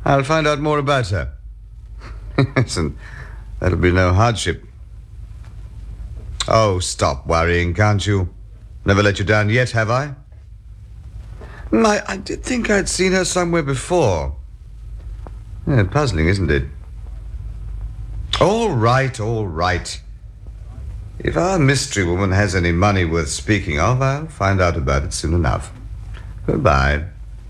I'll find out more about her. Listen, that'll be no hardship. Oh, stop worrying, can't you? Never let you down yet, have I? I did think I'd seen her somewhere before. Yeah, puzzling, isn't it? All right, all right. If our mystery woman has any money worth speaking of, I'll find out about it soon enough. Goodbye.